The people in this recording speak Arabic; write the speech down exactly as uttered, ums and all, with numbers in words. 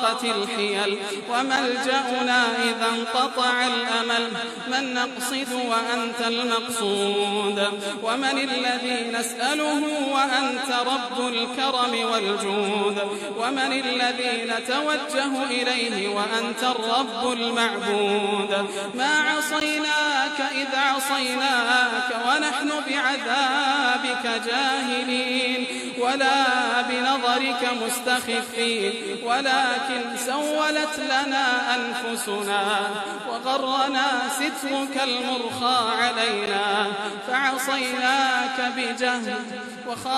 غابت الحيل وملجأنا إذا انقطع الأمل. من نقصد وأنت المقصود، ومن الذي نسأله وأنت رب الكرم والجود، ومن الذي نتوجه إليه وأنت الرب المعبود. ما عصيناك إذ عصيناك ونحن بعذابك جاهلين، ولا بنظرك مستخفين، ولكن سولت لنا أنفسنا وغرنا سترك المرخى علينا، فعصيناك بجهل